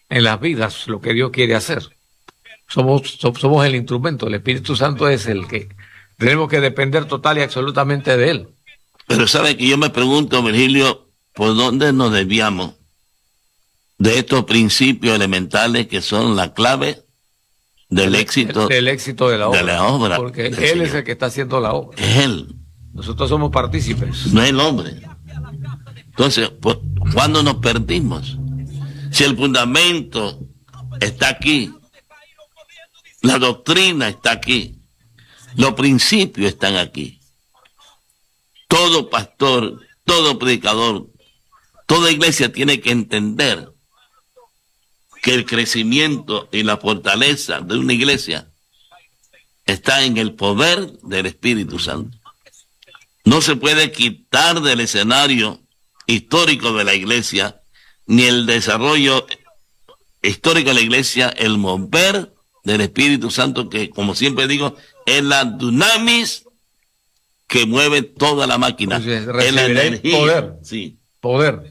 en las vidas lo que Dios quiere hacer. Somos el instrumento, el Espíritu Santo es el que tenemos que depender total y absolutamente de Él. Pero sabe que yo me pregunto, Virgilio, ¿por dónde nos desviamos de estos principios elementales que son la clave del éxito del éxito de la obra? Porque Él es el que está haciendo la obra. Es Él. Nosotros somos partícipes. No es el hombre. Entonces, ¿cuándo nos perdimos? Si el fundamento está aquí, la doctrina está aquí, los principios están aquí. Todo pastor, todo predicador, toda iglesia tiene que entender que el crecimiento y la fortaleza de una iglesia está en el poder del Espíritu Santo. No se puede quitar del escenario histórico de la iglesia, ni el desarrollo histórico de la iglesia, el mover del Espíritu Santo, que, como siempre digo, es la dunamis que mueve toda la máquina. Pues es la energía. Poder. Sí. Poder.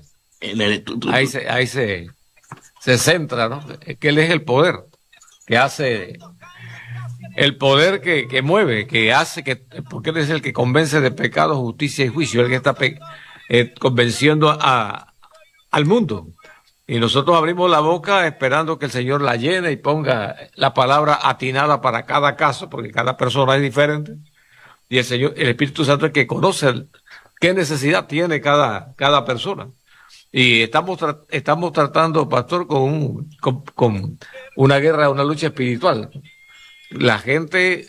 Ahí se centra, ¿no? Que Él es el poder que hace, el poder que mueve, que hace, porque Él es el que convence de pecado, justicia y juicio, el que está convenciendo al mundo. Y nosotros abrimos la boca esperando que el Señor la llene y ponga la palabra atinada para cada caso, porque cada persona es diferente. Y el Espíritu Santo es el que conoce qué necesidad tiene cada persona. Y estamos tratando, pastor, con una guerra, una lucha espiritual. La gente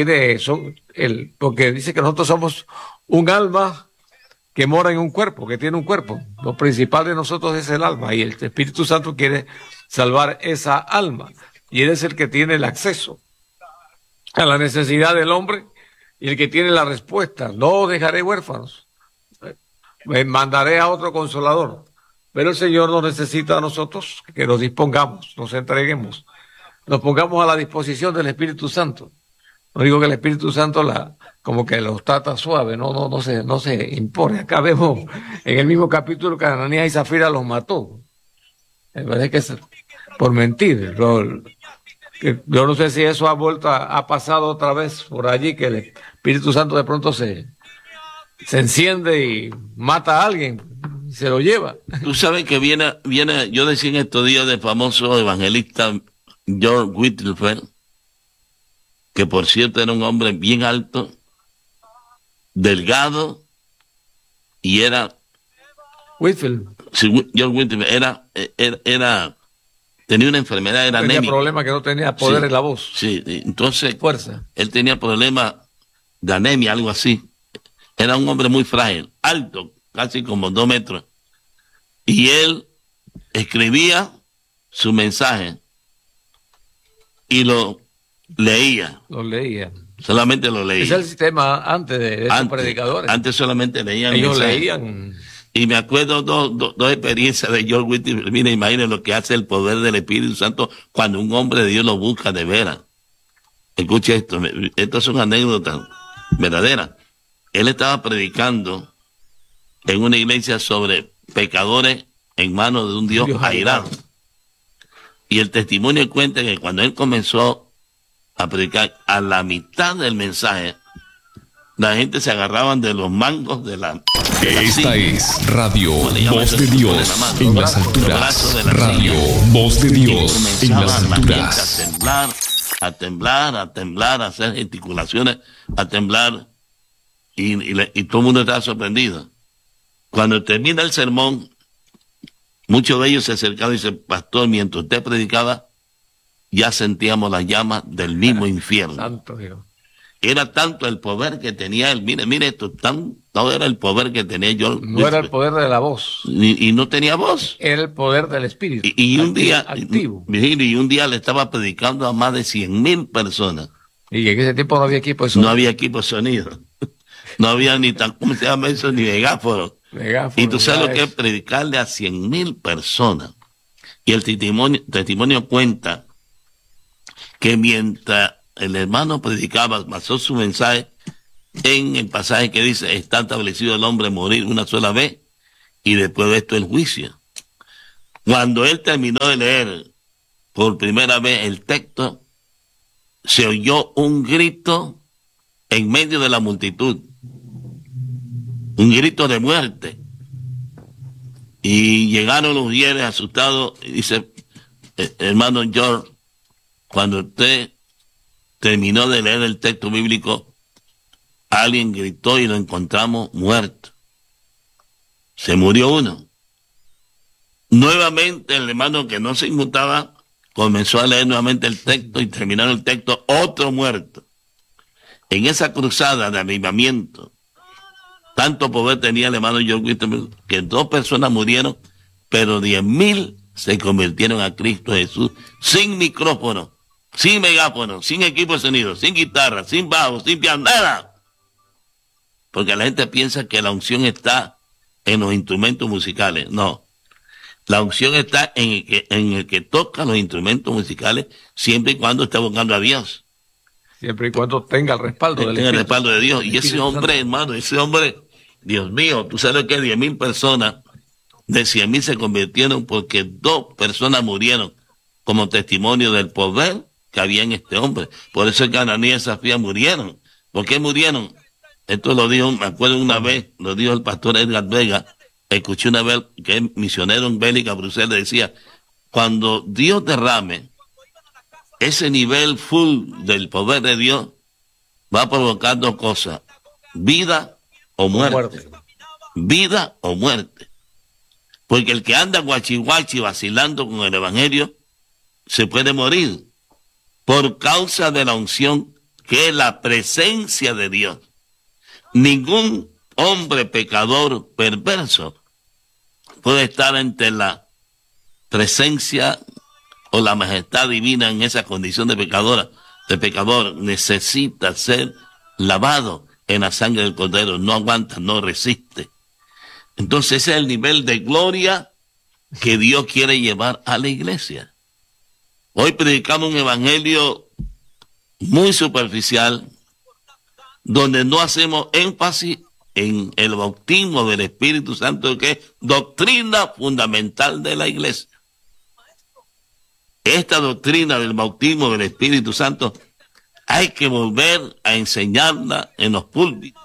porque dice que nosotros somos un alma que mora en un cuerpo, que tiene un cuerpo. Lo principal de nosotros es el alma, y el Espíritu Santo quiere salvar esa alma. Y Él es el que tiene el acceso a la necesidad del hombre y el que tiene la respuesta. No dejaré huérfanos, me mandaré a otro consolador. Pero el Señor nos necesita a nosotros que nos dispongamos, nos entreguemos, nos pongamos a la disposición del Espíritu Santo. No digo que el Espíritu Santo como que los trata suave, no se impone. Acá vemos en el mismo capítulo que Ananías y Zafira los mató. Me parece que es por mentir. Yo no sé si eso ha pasado otra vez por allí, que el Espíritu Santo de pronto se enciende y mata a alguien, y se lo lleva. Tú sabes que viene, yo decía en estos días del famoso evangelista George Whitefield, que por cierto era un hombre bien alto, delgado, y era... Whitefield. Sí, George Whitefield tenía una enfermedad, era anémico. Tenía problema que no tenía poder en la voz. Sí, entonces... Fuerza. Él tenía problemas de anemia, algo así. Era un hombre muy frágil, alto, casi como 2 metros. Y él escribía su mensaje y lo leía. Lo leía. Solamente lo leía. Ese es el sistema antes de estos predicadores. Antes solamente leían. Ellos leían. Y me acuerdo dos experiencias de George Whitefield. Mira, imagínense lo que hace el poder del Espíritu Santo cuando un hombre de Dios lo busca de veras. Escuche esto, estas son anécdotas verdaderas. Él estaba predicando en una iglesia sobre pecadores en manos de un Dios airado. Y el testimonio cuenta que cuando él comenzó a predicar, a la mitad del mensaje, la gente se agarraban de los mangos de la... Esta es Radio Voz de Dios en las alturas. Radio Voz de Dios en las alturas. A temblar, a hacer gesticulaciones, a temblar. Y todo el mundo estaba sorprendido. Cuando termina el sermón, muchos de ellos se acercaron y dicen: pastor, mientras usted predicaba, ya sentíamos las llamas del mismo infierno. Santo Dios. Era tanto el poder que tenía él. Mire esto, todo era el poder que tenía yo. No era el poder de la voz. Y no tenía voz. Era el poder del espíritu. Y un día, activo. Y un día le estaba predicando a más de 100,000 personas. Y en ese tiempo no había equipo de sonido. No había equipo de sonido. No había ni tan, ¿cómo se llama eso? Ni megáfono. Y tú sabes lo que es predicarle a 100,000 personas. Y el testimonio cuenta que mientras el hermano predicaba, pasó su mensaje en el pasaje que dice: está establecido el hombre morir una sola vez y después de esto el juicio. Cuando él terminó de leer por primera vez el texto, se oyó un grito en medio de la multitud, un grito de muerte. Y llegaron los fieles asustados y dice, hermano George, cuando usted terminó de leer el texto bíblico, alguien gritó y lo encontramos muerto. Se murió uno. Nuevamente el hermano que no se inmutaba comenzó a leer nuevamente el texto y terminaron el texto, otro muerto. En esa cruzada de avivamiento, tanto poder tenía el hermano George Whitfield que 2 personas murieron, pero 10,000 se convirtieron a Cristo Jesús sin micrófono, sin megáfono, sin equipo de sonido, sin guitarra, sin bajo, sin piano, nada. Porque la gente piensa que la unción está en los instrumentos musicales. No. La unción está en el que toca los instrumentos musicales siempre y cuando esté buscando a Dios. Siempre y cuando tenga el respaldo del Espíritu. Tenga el respaldo de Dios. Y ese hombre, hermano, Dios mío, tú sabes que 10,000 personas, de 100,000 se convirtieron porque 2 personas murieron como testimonio del poder que había en este hombre. Por eso es que Ananías y Zafira murieron. ¿Por qué murieron? Esto lo dijo, me acuerdo una vez, lo dijo el pastor Edgar Vega. Escuché una vez que es misionero en Bélgica, Bruselas, decía, cuando Dios derrame ese nivel full del poder de Dios, va a provocar 2 cosas, vida o muerte. Vida o muerte. Porque el que anda guachi vacilando con el evangelio, se puede morir por causa de la unción, que es la presencia de Dios. Ningún hombre pecador perverso puede estar ante la presencia o la majestad divina en esa condición de pecador. Necesita ser lavado en la sangre del Cordero. No aguanta, no resiste. Entonces ese es el nivel de gloria que Dios quiere llevar a la iglesia. Hoy predicamos un evangelio muy superficial, donde no hacemos énfasis en el bautismo del Espíritu Santo, que es doctrina fundamental de la iglesia. Esta doctrina del bautismo del Espíritu Santo hay que volver a enseñarla en los púlpitos,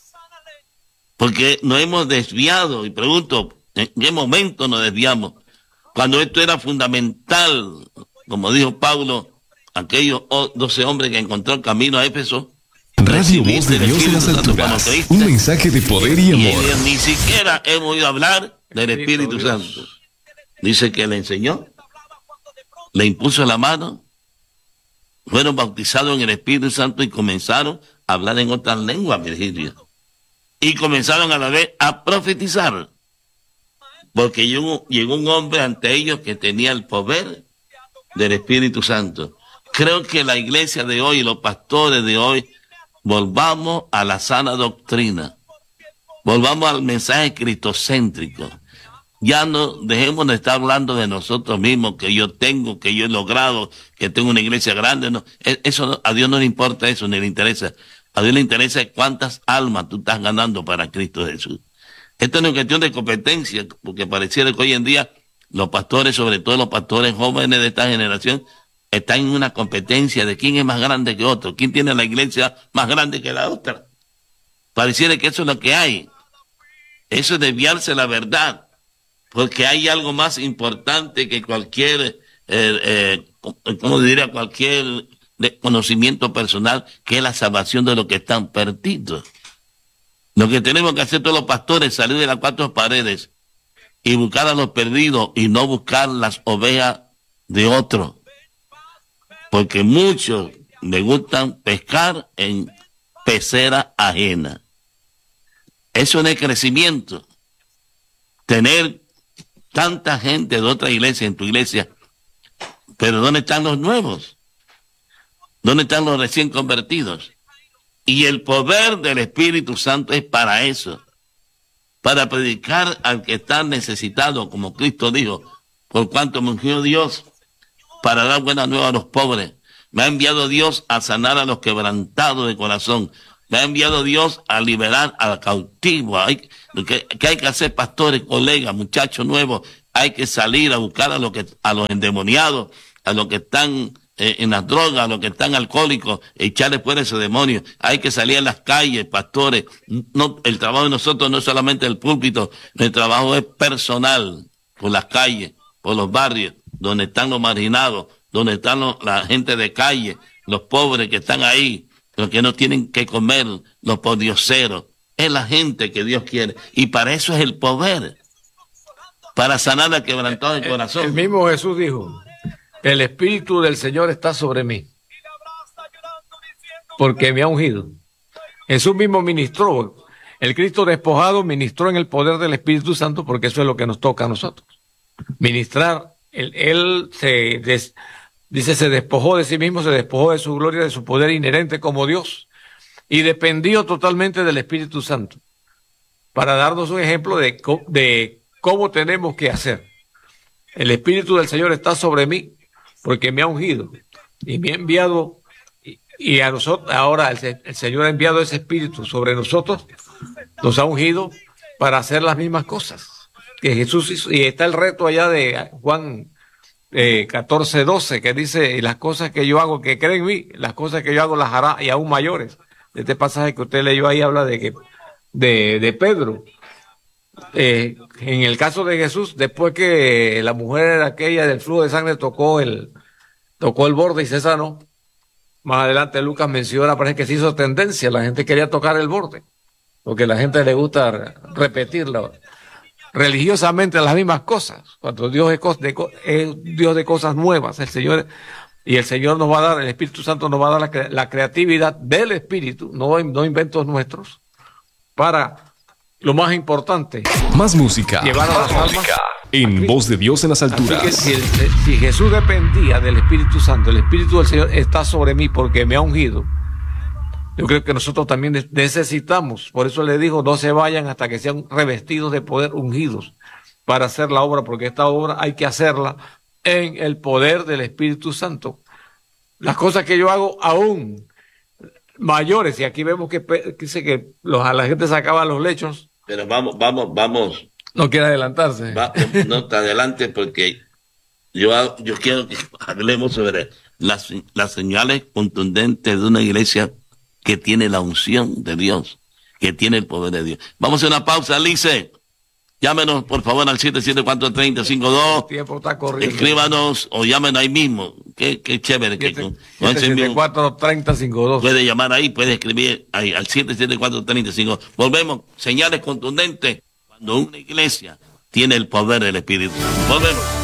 porque nos hemos desviado, y pregunto, ¿en qué momento nos desviamos? Cuando esto era fundamental, como dijo Pablo, aquellos 12 hombres que encontró el camino a Éfeso. Radio Voz de Dios en las alturas. Un mensaje de poder y amor. Y ni siquiera hemos oído hablar del Espíritu Santo. Dice que le enseñó, le impuso la mano, fueron bautizados en el Espíritu Santo y comenzaron a hablar en otras lenguas, Virgilio. Y comenzaron a la vez a profetizar. Porque llegó un hombre ante ellos que tenía el poder del Espíritu Santo. Creo que la iglesia de hoy, los pastores de hoy, volvamos a la sana doctrina, volvamos al mensaje cristocéntrico. Ya no dejemos de estar hablando de nosotros mismos, que yo tengo, que yo he logrado, que tengo una iglesia grande. No, eso a Dios no le importa eso, ni le interesa. A Dios le interesa cuántas almas tú estás ganando para Cristo Jesús. Esto no es cuestión de competencia, porque pareciera que hoy en día los pastores, sobre todo los pastores jóvenes de esta generación, están en una competencia de quién es más grande que otro, quién tiene la iglesia más grande que la otra. Pareciera que eso es lo que hay. Eso es desviarse la verdad, porque hay algo más importante que cualquier, ¿cómo diría? Cualquier conocimiento personal, que es la salvación de los que están perdidos. Lo que tenemos que hacer todos los pastores es salir de las 4 paredes y buscar a los perdidos y no buscar las ovejas de otros. Porque muchos les gustan pescar en pecera ajena. Eso no es crecimiento. Tener tanta gente de otra iglesia en tu iglesia, pero ¿dónde están los nuevos? ¿Dónde están los recién convertidos? Y el poder del Espíritu Santo es para eso, para predicar al que está necesitado, como Cristo dijo, por cuanto me ungió Dios para dar buena nueva a los pobres. Me ha enviado Dios a sanar a los quebrantados de corazón. Me ha enviado Dios a liberar al cautivo. ¿Qué hay que hacer, pastores, colegas, muchachos nuevos? Hay que salir a buscar a los endemoniados, a los que están en las drogas, a los que están alcohólicos, echarles fuera ese demonio. Hay que salir a las calles, pastores. No, el trabajo de nosotros no es solamente el púlpito, el trabajo es personal, por las calles, por los barrios, donde están los marginados, donde están la gente de calle, los pobres que están ahí, los que no tienen que comer, los pordioseros. Es la gente que Dios quiere. Y para eso es el poder. Para sanar al quebrantado del corazón. El mismo Jesús dijo, el Espíritu del Señor está sobre mí, porque me ha ungido. Jesús mismo ministró. El Cristo despojado ministró en el poder del Espíritu Santo, porque eso es lo que nos toca a nosotros. Ministrar. Él se despojó de sí mismo, se despojó de su gloria, de su poder inherente como Dios, y dependió totalmente del Espíritu Santo, para darnos un ejemplo de cómo tenemos que hacer. El Espíritu del Señor está sobre mí, porque me ha ungido, y me ha enviado, y a nosotros, ahora el Señor ha enviado ese Espíritu sobre nosotros, nos ha ungido para hacer las mismas cosas que Jesús hizo. Y está el reto allá de Juan 14:12, que dice, y las cosas que yo hago, que creen en mí, las cosas que yo hago las hará, y aún mayores. Este pasaje que usted leyó ahí habla de Pedro. En el caso de Jesús, después que la mujer aquella del flujo de sangre tocó el borde y se sanó, más adelante Lucas menciona, parece que se hizo tendencia, la gente quería tocar el borde, porque a la gente le gusta repetirlo religiosamente las mismas cosas, cuando Dios es Dios de cosas nuevas, el Señor nos va a dar, el Espíritu Santo nos va a dar la creatividad del Espíritu, no inventos nuestros, para lo más importante. Más música. Llevar a las almas en Voz de Dios en las alturas. Así que si Jesús dependía del Espíritu Santo, el Espíritu del Señor está sobre mí porque me ha ungido. Yo creo que nosotros también necesitamos, por eso le digo, no se vayan hasta que sean revestidos de poder, ungidos, para hacer la obra, porque esta obra hay que hacerla en el poder del Espíritu Santo. Las cosas que yo hago aún mayores, y aquí vemos que dice que a la gente sacaba los lechos. Pero vamos. No quiere adelantarse. No te adelantes, porque yo quiero que hablemos sobre las señales contundentes de una iglesia que tiene la unción de Dios, que tiene el poder de Dios. Vamos a una pausa, Alice. Llámenos, por favor, al 774-3052. El tiempo está corriendo. Escríbanos o llámenos ahí mismo. Qué chévere. 774-3052. Puede llamar ahí, puede escribir ahí al 774-3052. Volvemos. Señales contundentes cuando una iglesia tiene el poder del Espíritu. Volvemos.